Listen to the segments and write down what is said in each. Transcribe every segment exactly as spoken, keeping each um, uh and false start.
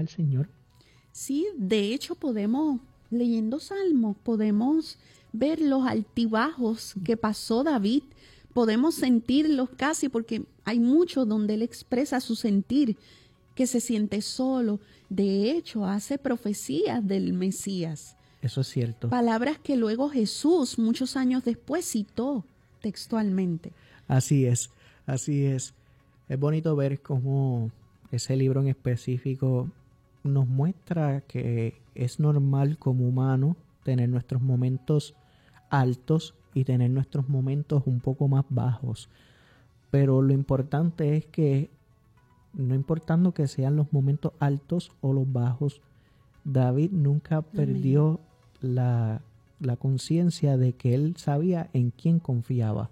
al Señor. Sí, de hecho podemos, leyendo Salmos, podemos ver los altibajos que pasó David, podemos sentirlos casi, porque hay muchos donde él expresa su sentir, que se siente solo. De hecho, hace profecías del Mesías. Eso es cierto. Palabras que luego Jesús, muchos años después, citó textualmente. Así es, así es. Es bonito ver cómo ese libro en específico nos muestra que es normal como humano tener nuestros momentos altos y tener nuestros momentos un poco más bajos. Pero lo importante es que, no importando que sean los momentos altos o los bajos, David nunca Amén. perdió la, la conciencia de que él sabía en quién confiaba.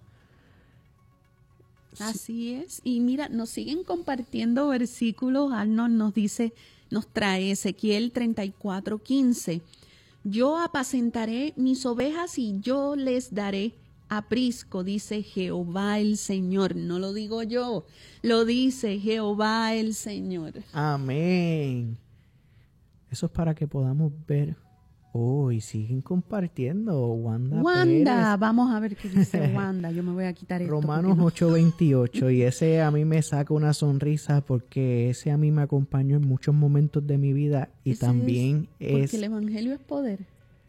Así es. Y mira, nos siguen compartiendo versículos. Arnold nos dice, nos trae Ezequiel treinta y cuatro, quince. Yo apacentaré mis ovejas y yo les daré aprisco, dice Jehová el Señor. No lo digo yo, lo dice Jehová el Señor. Amén. Eso es para que podamos ver. Oh, y siguen compartiendo. Wanda Wanda, Pérez. Vamos a ver qué dice Wanda. Yo me voy a quitar esto. Romanos no... ocho veintiocho. Y ese a mí me saca una sonrisa porque ese a mí me acompañó en muchos momentos de mi vida. Y ese también es... Porque es... el evangelio es poder.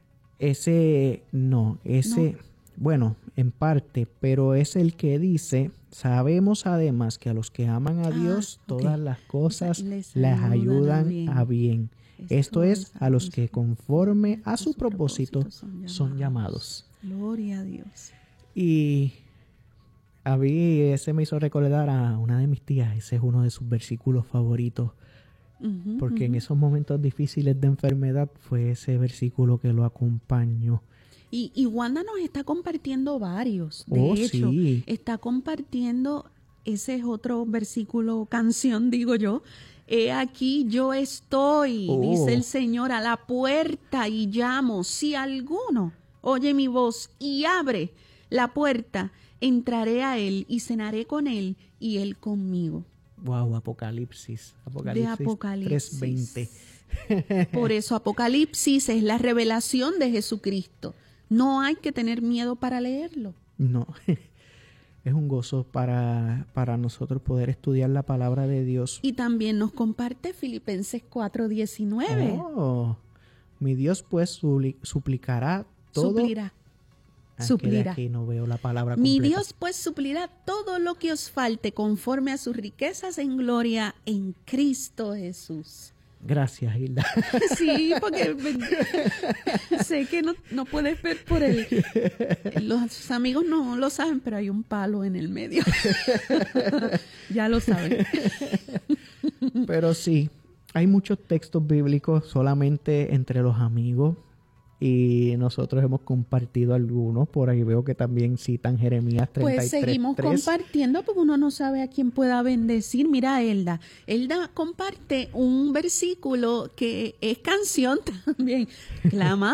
Ese, no, ese... No. Bueno, en parte, pero es el que dice, sabemos además que a los que aman a Dios, ah, okay. todas las cosas les, les ayudan, ayudan a bien. A bien. Esto es, a los que conforme a su propósito son llamados. son llamados. Gloria a Dios. Y a mí ese me hizo recordar a una de mis tías, ese es uno de sus versículos favoritos, uh-huh, porque uh-huh. en esos momentos difíciles de enfermedad fue ese versículo que lo acompañó. Y, y Wanda nos está compartiendo varios. De oh, hecho, sí. está compartiendo, ese es otro versículo, canción, digo yo. He aquí yo estoy, oh. dice el Señor, a la puerta y llamo. Si alguno oye mi voz y abre la puerta, entraré a él y cenaré con él y él conmigo. Wow, Apocalipsis. Apocalipsis, de Apocalipsis. tres veinte. Por eso Apocalipsis es la revelación de Jesucristo. No hay que tener miedo para leerlo. No, es un gozo para, para nosotros poder estudiar la palabra de Dios. Y también nos comparte Filipenses cuatro diecinueve. Oh, mi Dios pues suplicará todo. Suplirá. Ah, suplirá. Aquí no veo la palabra mi completa. Dios pues suplirá todo lo que os falte conforme a sus riquezas en gloria en Cristo Jesús. Gracias, Hilda. Sí, porque sé que no, no puedes ver por él. Los amigos no lo saben, pero hay un palo en el medio. Ya lo saben. Pero sí, hay muchos textos bíblicos solamente entre los amigos. Y nosotros hemos compartido algunos. Por ahí veo que también citan Jeremías treinta y tres. Pues seguimos tres. compartiendo porque uno no sabe a quién pueda bendecir. Mira, Elda. Elda comparte un versículo que es canción también. Clama